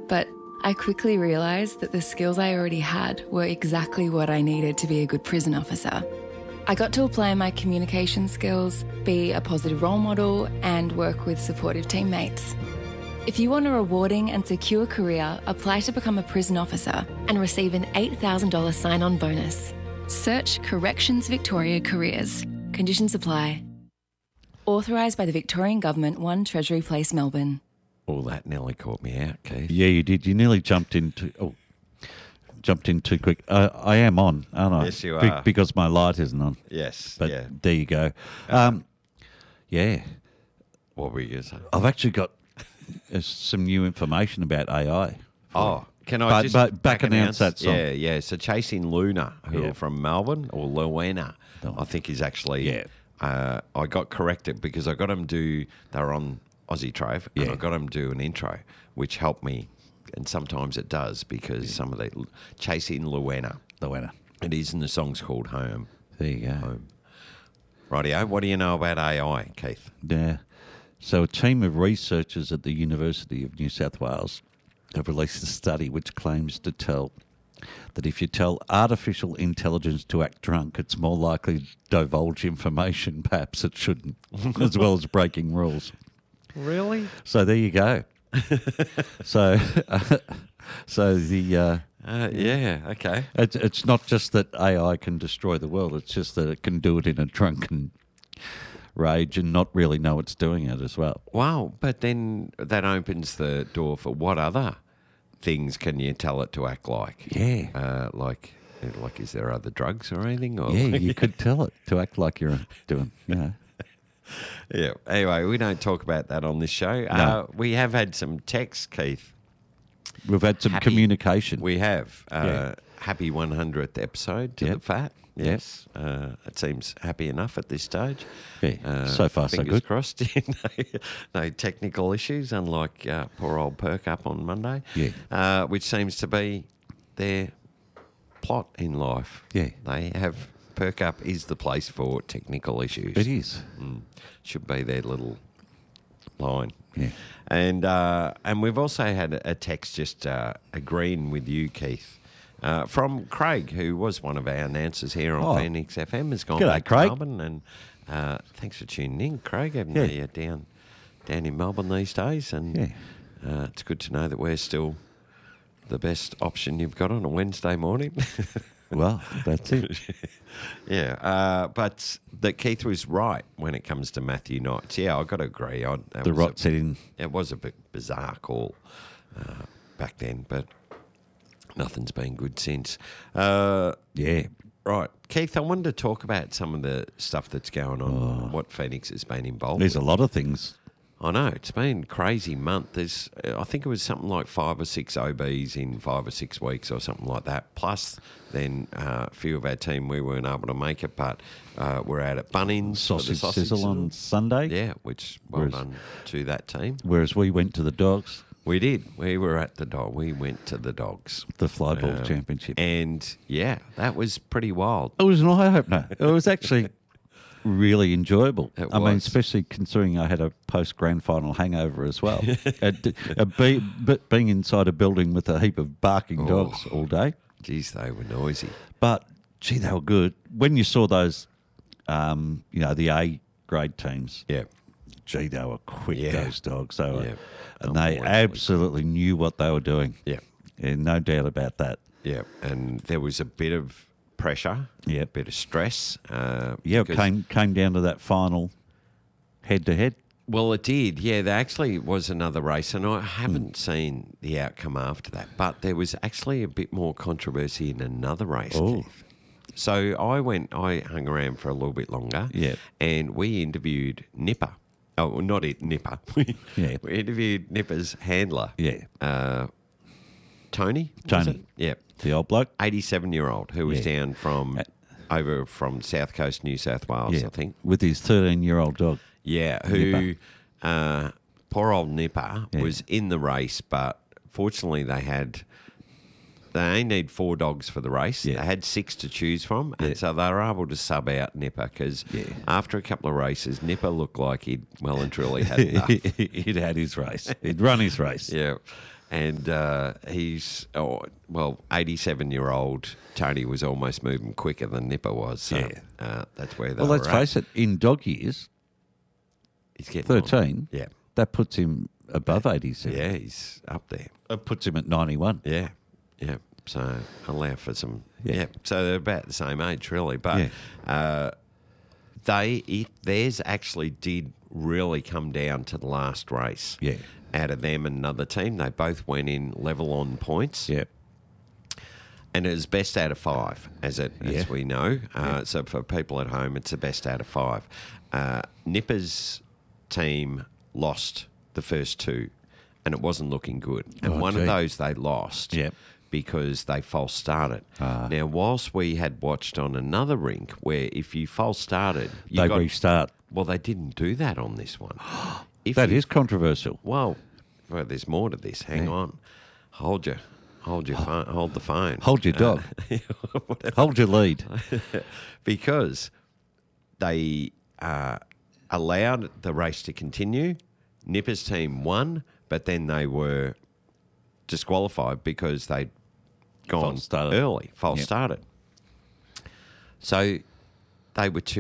But I quickly realised that the skills I already had were exactly what I needed to be a good prison officer. I got to apply my communication skills, be a positive role model, and work with supportive teammates. If you want a rewarding and secure career, apply to become a prison officer and receive an $8,000 sign-on bonus. Search Corrections Victoria Careers. Conditions apply. Authorised by the Victorian Government, 1 Treasury Place, Melbourne. All that nearly caught me out, Keith. Yeah, you did. You nearly jumped in too quick. I am on, aren't I? Yes, you are. Because my light isn't on. Yes, But yeah. there you go. Yeah. What were you going to say? I've actually got some new information about AI. Oh, can I just back announce that song? Yeah. So Chasing Luna, who are from Melbourne, or Luena, I think is actually. Yeah. I got corrected because I got them do. They were on Aussie Trove, and Yeah. I got them do an intro, which helped me. And sometimes it does because some of the Chasing Luena. Luena. It is, and the song's called Home. There you go. Home. Rightio. What do you know about AI, Keith? Yeah. So a team of researchers at the University of New South Wales have released a study which claims to tell that if you tell artificial intelligence to act drunk, it's more likely to divulge information perhaps it shouldn't, as well as breaking rules. Really? So there you go. So the yeah. Okay. it's not just that AI can destroy the world; it's just that it can do it in a drunken rage and not really know it's doing it as well. Wow, but then that opens the door for what other things can you tell it to act like? Yeah. Like is there other drugs or anything? Or Yeah, you could tell it to act like you're doing, Yeah. Anyway, we don't talk about that on this show. No. We have had some texts, Keith. We've had some communication. We have. Yeah. Happy 100th episode to the fat. Yes. It seems happy enough at this stage. Yeah. So far, so fingers good. crossed. No technical issues, unlike poor old Perk Up on Monday. Yeah. Which seems to be their plot in life. Yeah. They have... Perk Up is the place for technical issues. It is. Should be their little line. Yeah. And we've also had a text just agreeing with you, Keith, from Craig, who was one of our announcers here on Phoenix FM, has gone G'day, back Craig. to Melbourne. And thanks for tuning in, Craig. Having Yeah. you down in Melbourne these days. And it's good to know that we're still the best option you've got on a Wednesday morning. Well, that's it. Yeah, but that Keith was right when it comes to Matthew Knights. Yeah, I've got to agree. The rot set in. It was a bit bizarre call back then, but nothing's been good since. Yeah. Right. Keith, I wanted to talk about some of the stuff that's going on, what Phoenix has been involved There's with. a lot of things. I know, it's been a crazy month. There's, I think it was something like 5 or 6 OBs in 5 or 6 weeks or something like that. Plus, then a few of our team, we weren't able to make it, but we're out at Bunnings. for the Sausage sizzle on Sunday. Yeah, which well done to that team. Whereas we went to the Dogs, We did. We were at the dog. We went to the Dogs. the Flyball Championship. And, yeah, that was pretty wild. It was an eye-opener. It was actually really enjoyable. It I mean, was. especially considering I had a post-grand final hangover as well. Being inside a building with a heap of barking dogs all day. Geez, they were noisy. But, gee, they were good. When you saw those, the A-grade teams, Yeah. gee, they were quick, Yeah. those dogs. They were, Yeah. and they absolutely knew what they were doing. Yeah. And no doubt about that. Yeah. And there was a bit of pressure, Yeah. a bit of stress. Yeah, it because- came down to that final head-to-head. Well, it did. Yeah, there actually was another race, and I haven't seen the outcome after that. But there was actually a bit more controversy in another race, Oh. Keith. So I hung around for a little bit longer. Yeah. And we interviewed Nipper. Oh, well, not it, Nipper. Yeah. We interviewed Nipper's handler. Yeah. Tony? was Tony. it? Yeah. The old bloke. 87-year-old who was Yeah. down from over from South Coast, New South Wales, I think. With his 13-year-old dog. Yeah, who poor old Nipper Yeah. was in the race, but fortunately they only need 4 dogs for the race. Yeah. They had 6 to choose from, and so they were able to sub out Nipper because after a couple of races, Nipper looked like he'd well and truly had enough. He'd had his race. He'd run his race. Yeah. And he's, 87-year-old Tony was almost moving quicker than Nipper was. So that's where they Well, were let's at. face it, in dog years, He's getting 13, on. Yeah. that puts him above 87. Yeah, he's up there. It puts him at 91. Yeah, yeah. So allow for some. Yeah. Yeah. So they're about the same age, really. But theirs actually did really come down to the last race. Yeah. Out of them and another team, they both went in level on points. Yeah. And it was best out of 5, as we know. So for people at home, it's the best out of 5. Nipper's team lost the first 2, and it wasn't looking good. And one of those they lost because they false started. Now, whilst we had watched on another rink where if you false started, They restart. Well, they didn't do that on this one. That is controversial. Well, there's more to this. Hang on. Hold your phone. Hold the phone. Hold your dog. Hold your lead. Because they allowed the race to continue. Nipper's team won, but then they were disqualified because they'd gone False started. early. False started. So they were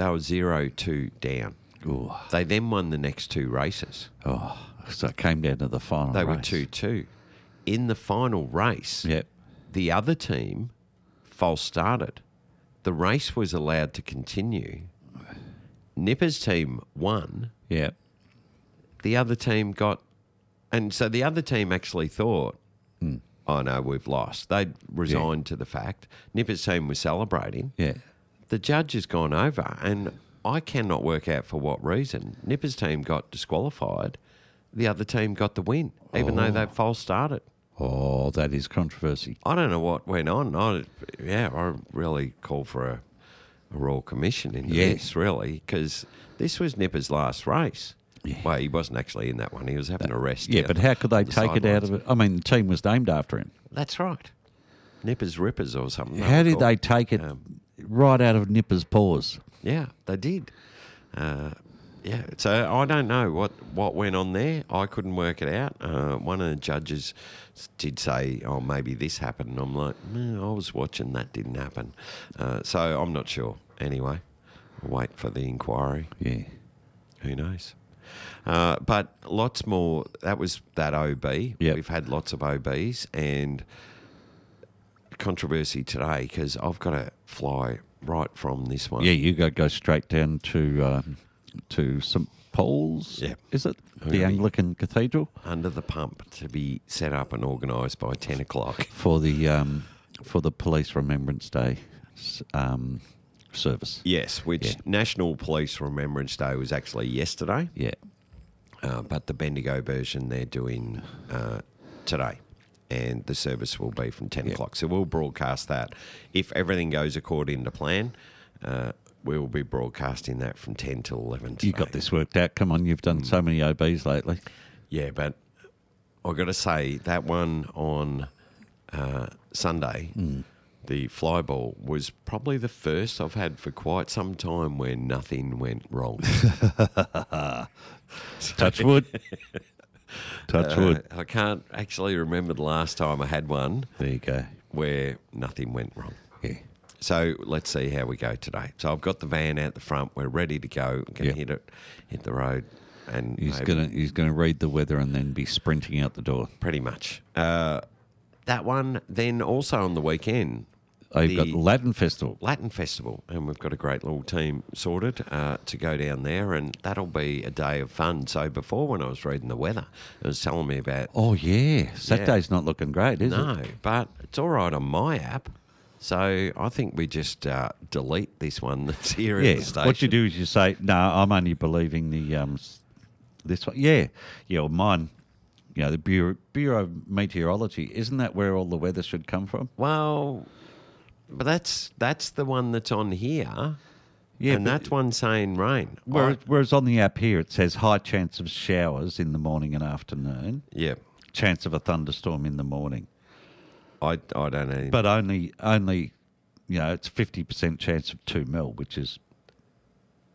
0-2 down. Ooh. They then won the next 2 races. Oh, so it came down to the final They race. were 2-2. In the final race, Yep. the other team false started. The race was allowed to continue. Nipper's team won. Yeah. The other team got... And so the other team actually thought, oh, no, we've lost. They'd resigned to the fact. Nipper's team was celebrating. Yeah. The judge has gone over, and I cannot work out for what reason. Nipper's team got disqualified. The other team got the win, even though they false started. Oh, that is controversy. I don't know what went on. I really call for a royal commission into this, really, because this was Nipper's last race. Yeah. Well, he wasn't actually in that one. He was having a rest. Yeah, down but how could they the take it out sidelines. of it? I mean, the team was named after him. That's right. Nippers Rippers or something. How did they take it right out of Nipper's paws? Yeah, they did. Yeah, so I don't know what went on there. I couldn't work it out. One of the judges did say, oh, maybe this happened. And I'm like, I was watching, that didn't happen. So I'm not sure. Anyway, we'll wait for the inquiry. Yeah. Who knows? But lots more. That was that OB. Yep. We've had lots of OBs and controversy today because I've got to fly right from this one. Yeah, you go straight down to St Paul's, Yeah. is it? The Really? Anglican Cathedral? Under the pump to be set up and organised by 10 o'clock. For the Police Remembrance Day service. Yes, which National Police Remembrance Day was actually yesterday, Yeah. but the Bendigo version they're doing today. And the service will be from 10 o'clock. So we'll broadcast that. If everything goes according to plan, we will be broadcasting that from 10 till 11 today. You got this worked out. Come on, you've done so many OBs lately. Yeah, but I've got to say, that one on Sunday, the fly ball, was probably the first I've had for quite some time where nothing went wrong. Touch wood. Touch wood. I can't actually remember the last time I had one There you go. where nothing went wrong. Yeah. So let's see how we go today. So I've got the van out the front. We're ready to go. I'm going to hit the road, and He's maybe- gonna read the weather and then be sprinting out the door. pretty much. That one. Then also on the weekend, You've got the Latin Festival. Latin Festival, and we've got a great little team sorted to go down there, and that'll be a day of fun. So before, when I was reading the weather, it was telling me about Oh yeah, Saturday's not looking great, is it? no, but it's all right on my app. So I think we just delete this one that's here at the station. What you do is you say, "No, I'm only believing the this one." Yeah, yeah. Well, mine, the Bureau of Meteorology. Isn't that where all the weather should come from? Well, but that's the one that's on here. Yeah, and but- that one's saying rain. Whereas on the app here it says high chance of showers in the morning and afternoon. Yeah, Chance of a thunderstorm in the morning, I don't know. but only it's 50% chance of 2 mil, which is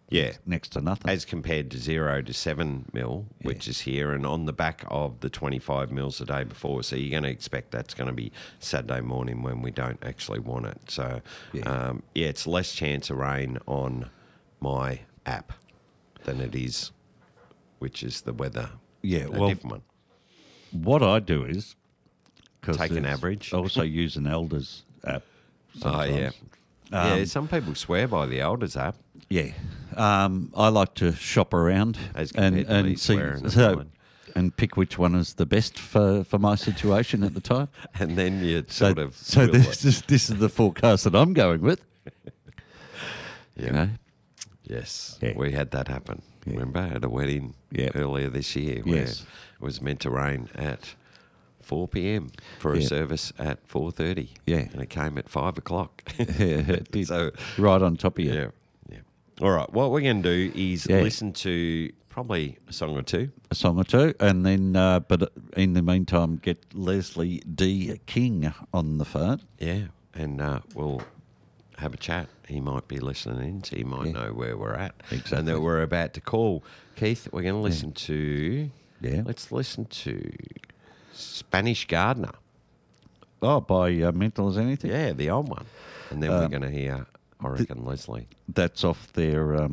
Yeah. next to nothing. As compared to 0 to 7 mil, which is here, and on the back of the 25 mils the day before. So you're going to expect that's going to be Saturday morning when we don't actually want it. So, it's less chance of rain on my app than it is, which is the weather. Yeah, a well, different one. What I do is... 'cause Take an it's- average. I also use an Elders app. Oh, yeah. Some people swear by the Elders app. Yeah. I like to shop around As compared to me and see swearing at mine. and pick which one is the best for my situation at the time. And then you So, sort of... so will this it. is the forecast that I'm going with. Yeah. You know? Yes, Yeah. we had that happen. Remember, at a wedding earlier this year where Yes. it was meant to rain at 4 p.m. for a Yeah. service at 4:30. Yeah. And it came at 5 o'clock. Yeah, it did. So, Right on top of you. yeah. All right, what we're going to do is Yeah. listen to probably a song or two. A song or two, and then, but in the meantime, get Leslie D. King on the phone. Yeah, and we'll have a chat. He might be listening in, so he might know where we're at. Exactly. And that we're about to call. Keith, we're going to listen to... Yeah. Let's listen to Spanish Gardener. Oh, by Mental as Anything? Yeah, the old one. And then we're going to hear, I reckon, Leslie. That's off their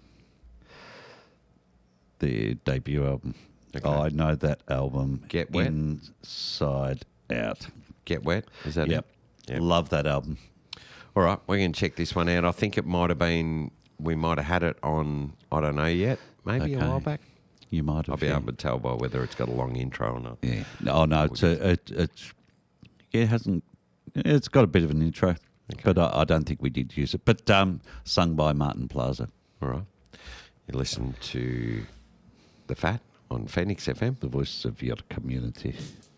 debut album. Okay. Oh, I know that album Get Wet? inside out. Get Wet? Is that Yep. it? Yep. Love that album. All right, we're going to check this one out. I think it might have been, we might have had it on, I don't know yet, maybe a Okay. while back. You might have. I'll be able to tell by whether it's got a long intro or not. Yeah. Oh no, it hasn't. It's got a bit of an intro, but I don't think we did use it. But sung by Martin Plaza, All right. You listen to The Fat on Phoenix FM. the voice of your community.